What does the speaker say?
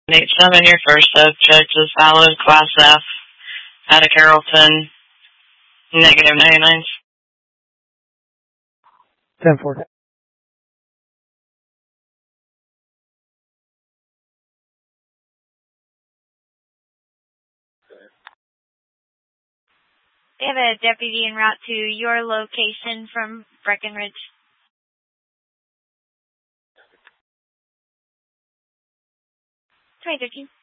8-7, your first subject is valid, Class F, out of Carrollton, negative 99. 10-4. They have a deputy en route to your location from Breckenridge. 2013.